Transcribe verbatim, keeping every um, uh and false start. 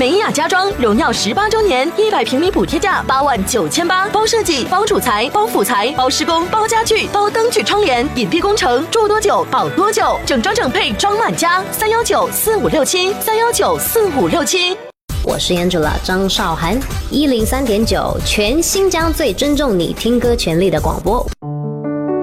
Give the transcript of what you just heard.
美雅家装荣耀十八周年，一百平米补贴价八万九千八，包设计、包主材、包辅材、包施工、包家具、包灯具窗帘，隐蔽工程，住多久保多久，整装整配装满家。三幺九四五六七，三幺九四五六七。 我是 Angela 张韶涵，一零三点九，全新疆最尊重你听歌权利的广播。